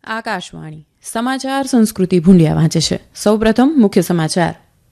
આકાશવાણી સમાચાર સંસ્કૃતિ ભૂંડિયા વાંચે છે. સૌપ્રથમ મુખ્ય સમાચાર.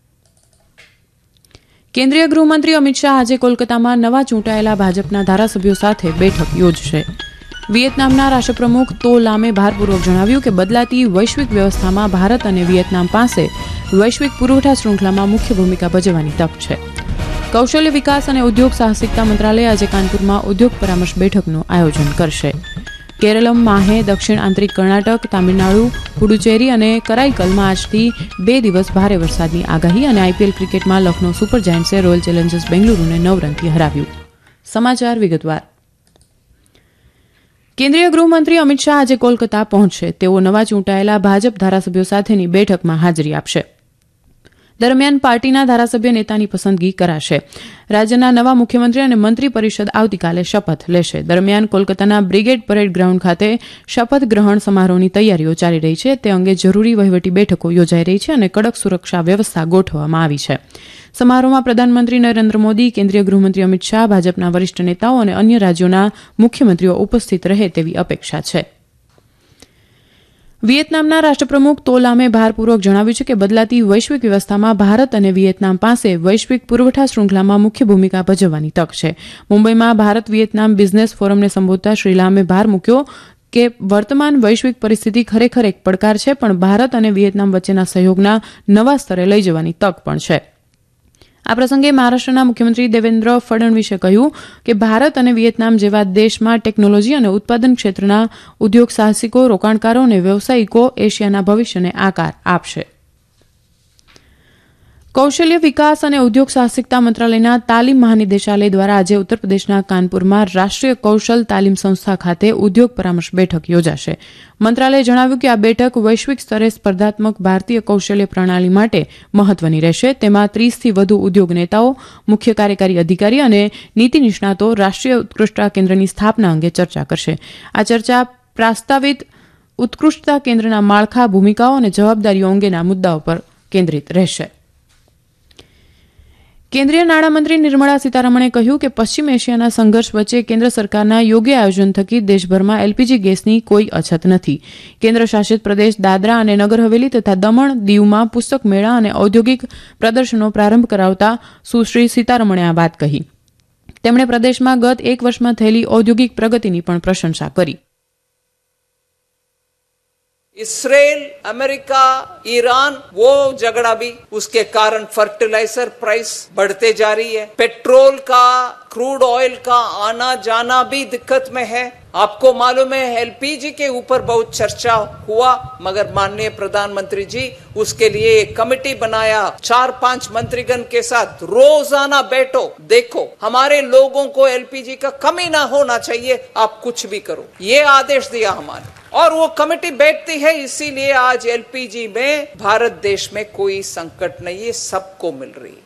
કેન્દ્રીય ગૃહમંત્રી અમિત શાહ આજે કોલકાતામાં નવા ચૂંટાયેલા ભાજપના ધારાસભ્યો સાથે બેઠક યોજશે. વિયેતનામના રાષ્ટ્રપ્રમુખ તો લામે ભારપૂર્વક જણાવ્યું કે બદલાતી વૈશ્વિક વ્યવસ્થામાં ભારત અને વિયેતનામ પાસે વૈશ્વિક પુરવઠા શૃંખલામાં મુખ્ય ભૂમિકા ભજવવાની તક છે. કૌશલ્ય વિકાસ અને ઉદ્યોગ સાહસિકતા મંત્રાલય આજે કાનપુરમાં ઉદ્યોગ પરામર્શ બેઠકનું આયોજન કરશે. કેરળમ, માહે, દક્ષિણ આંતરિક કર્ણાટક, તામિલનાડુ, પુડુચેરી અને કરાઈકલમાં આજથી 2 દિવસ ભારે વરસાદની આગાહી અને આઈપીએલ ક્રિકેટમાં લખનૌ સુપર જાયન્ટ્સે રોયલ ચેલેન્જર્સ બેંગલુરુને 9 રનથી હરાવ્યું. સમાચાર વિગતવાર. કેન્દ્રીય ગૃહમંત્રી અમિત શાહ આજે કોલકાતા પહોંચશે. તેઓ નવા ચૂંટાયેલા ભાજપ ધારાસભ્યો સાથેની બેઠકમાં હાજરી આપશે. દરમિયાન પાર્ટીના ધારાસભ્ય નેતાની પસંદગી કરાશે. રાજ્યના નવા મુખ્યમંત્રી અને મંત્રી પરિષદ આવતીકાલે શપથ લેશે. દરમિયાન કોલકાતાના બ્રિગેડ પરેડ ગ્રાઉન્ડ ખાતે શપથ ગ્રહણ સમારોહની તૈયારીઓ ચાલી રહી છે. તે અંગે જરૂરી વહીવટી બેઠકો યોજાઈ રહી છે અને કડક સુરક્ષા વ્યવસ્થા ગોઠવવામાં આવી છે. સમારોહમાં પ્રધાનમંત્રી નરેન્દ્ર મોદી, કેન્દ્રીય ગૃહમંત્રી અમિત શાહ, ભાજપના વરિષ્ઠ નેતાઓ અને અન્ય રાજ્યોના મુખ્યમંત્રીઓ ઉપસ્થિત રહે તેવી અપેક્ષા છે. વિયેતનામના રાષ્ટ્રપ્રમુખ તો લામે ભારપૂર્વક જણાવ્યું છે કે બદલાતી વૈશ્વિક વ્યવસ્થામાં ભારત અને વિયેતનામ પાસે વૈશ્વિક પુરવઠા શૃંખલામાં મુખ્ય ભૂમિકા ભજવવાની તક છે. મુંબઈમાં ભારત વિયેતનામ બિઝનેસ ફોરમને સંબોધતા શ્રી લામે ભાર મૂક્યો કે વર્તમાન વૈશ્વિક પરિસ્થિતિ ખરેખર એક પડકાર છે, પણ ભારત અને વિયેતનામ વચ્ચેના સહયોગના નવા સ્તરે લઈ જવાની તક પણ છે. આ પ્રસંગે મહારાષ્ટ્રના મુખ્યમંત્રી દેવેન્દ્ર ફડણવીસે કહ્યું કે ભારત અને વિયેતનામ જેવા દેશમાં ટેકનોલોજી અને ઉત્પાદન ક્ષેત્રના ઉદ્યોગ સાહસિકો, રોકાણકારો અને વ્યવસાયિકો એશિયાના ભવિષ્યને આકાર આપશે. કૌશલ્ય વિકાસ અને ઉદ્યોગ સાહસિકતા મંત્રાલયના તાલીમ મહાનિદેશાલય દ્વારા આજે ઉત્તર પ્રદેશના કાનપુરમાં રાષ્ટ્રીય કૌશલ તાલીમ સંસ્થા ખાતે ઉદ્યોગ પરામર્શ બેઠક યોજાશે. મંત્રાલયે જણાવ્યું કે આ બેઠક વૈશ્વિક સ્તરે સ્પર્ધાત્મક ભારતીય કૌશલ્ય પ્રણાલી માટે મહત્વની રહેશે. તેમાં 30થી વધુ ઉદ્યોગ નેતાઓ, મુખ્ય કાર્યકારી અધિકારી અને નીતિ નિષ્ણાતો રાષ્ટ્રીય ઉત્કૃષ્ટતા કેન્દ્રની સ્થાપના અંગે ચર્ચા કરશે. આ ચર્ચા પ્રસ્તાવિત ઉત્કૃષ્ટતા કેન્દ્રના માળખા, ભૂમિકાઓ અને જવાબદારીઓ અંગેના મુદ્દાઓ પર કેન્દ્રિત રહેશે. કેન્દ્રીય નાણામંત્રી નિર્મળા સીતારમણે કહ્યું કે પશ્ચિમ એશિયાના સંઘર્ષ વચ્ચે કેન્દ્ર સરકારના યોગ્ય આયોજન થકી દેશભરમાં એલપીજી ગેસની કોઈ અછત નથી. કેન્દ્ર શાસિત પ્રદેશ દાદરા અને નગર હવેલી તથા દમણ દીવમાં પુસ્તક મેળા અને ઔદ્યોગિક પ્રદર્શનનો પ્રારંભ કરાવતા સુશ્રી સીતારમણે આ વાત કહી. તેમણે પ્રદેશમાં ગત 1 વર્ષમાં થયેલી ઔદ્યોગિક પ્રગતિની પણ પ્રશંસા કરી. इसराइल, अमेरिका, ईरान, वो झगड़ा भी उसके कारण फर्टिलाइजर प्राइस बढ़ते जा रही है. पेट्रोल का, क्रूड ऑयल का आना जाना भी दिक्कत में है. आपको मालूम है एलपीजी के ऊपर बहुत चर्चा हुआ, मगर माननीय प्रधानमंत्री जी उसके लिए एक कमेटी बनाया. 4-5 मंत्रीगण के साथ रोजाना बैठो, देखो हमारे लोगों को एलपीजी का कमी ना होना चाहिए, आप कुछ भी करो, ये आदेश दिया हमारे. और वो कमेटी बैठती है, इसीलिए आज एलपीजी में भारत देश में कोई संकट नहीं है, सबको मिल रही है.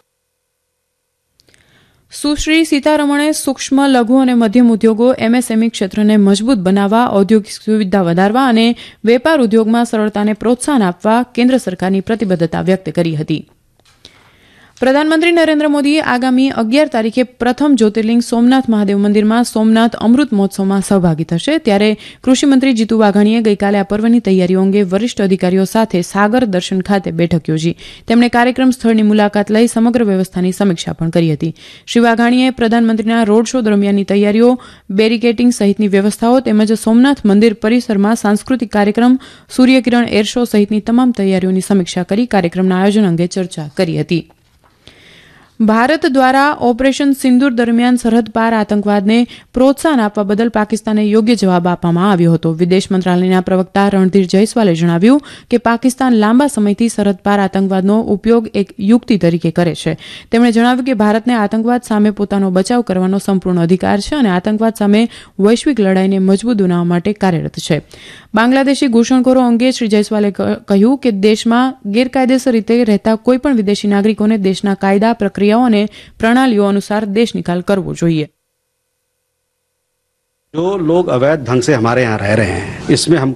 સુશ્રી સીતારમણે સૂક્ષ્મ, લઘુ અને મધ્યમ ઉદ્યોગો એમએસએમઈ ક્ષેત્રને મજબૂત બનાવવા, ઔદ્યોગિક સુવિધા વધારવા અને વેપાર ઉદ્યોગમાં સરળતાને પ્રોત્સાહન આપવા કેન્દ્ર સરકારની પ્રતિબદ્ધતા વ્યક્ત કરી હતી. પ્રધાનમંત્રી નરેન્દ્ર મોદી આગામી 11 તારીખે પ્રથમ જ્યોતિર્લિંગ સોમનાથ મહાદેવ મંદિરમાં સોમનાથ અમૃત મહોત્સવમાં સહભાગી થશે. ત્યારે કૃષિમંત્રી જીતુ વાઘાણીએ ગઈકાલે આ પર્વની તૈયારીઓ અંગે વરિષ્ઠ અધિકારીઓ સાથે સાગર દર્શન ખાતે બેઠક યોજી. તેમણે કાર્યક્રમ સ્થળની મુલાકાત લઈ સમગ્ર વ્યવસ્થાની સમીક્ષા પણ કરી હતી. શ્રી વાઘાણીએ પ્રધાનમંત્રીના રોડ શો દરમિયાનની તૈયારીઓ, બેરિકેટિંગ સહિતની વ્યવસ્થાઓ તેમજ સોમનાથ મંદિર પરિસરમાં સાંસ્કૃતિક કાર્યક્રમ, સૂર્યકિરણ એર શો સહિતની તમામ તૈયારીઓની સમીક્ષા કરી કાર્યક્રમના આયોજન અંગે ચર્ચા કરી હતી. ભારત દ્વારા ઓપરેશન સિંદૂર દરમિયાન સરહદ પાર આતંકવાદને પ્રોત્સાહન આપવા બદલ પાકિસ્તાને યોગ્ય જવાબ આપવામાં આવ્યો હતો. વિદેશ મંત્રાલયના પ્રવક્તા રણધીર જયસ્વાલે જણાવ્યું કે પાકિસ્તાન લાંબા સમયથી સરહદ પાર આતંકવાદનો ઉપયોગ એક યુક્તિ તરીકે કરે છે. તેમણે જણાવ્યું કે ભારતને આતંકવાદ સામે પોતાનો બચાવ કરવાનો સંપૂર્ણ અધિકાર છે અને આતંકવાદ સામે વૈશ્વિક લડાઈને મજબૂત બનાવવા માટે કાર્યરત છે. બાંગ્લાદેશી ઘૂસણખોરો અંગે શ્રી જયસ્વાલે કહ્યું કે દેશમાં ગેરકાયદેસર રીતે રહેતા કોઈપણ વિદેશી નાગરિકોને દેશના કાયદા, પ્રક્રિયા અને પ્રણાલીઓ અનુસાર देश निकाल करवो જોઈએ. जो लोग अवैध ढंग से हमारे यहाँ रह रहे हैं, इसमें हम